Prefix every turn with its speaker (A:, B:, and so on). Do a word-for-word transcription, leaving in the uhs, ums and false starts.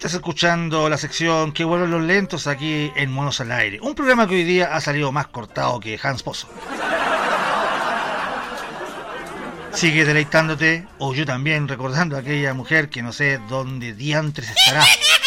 A: Estás escuchando la sección Que vuelven los lentos aquí en Monos al Aire. Un programa que hoy día ha salido más cortado que Hans Pozo. Sigue deleitándote, o yo también, recordando a aquella mujer que no sé dónde diantres estará.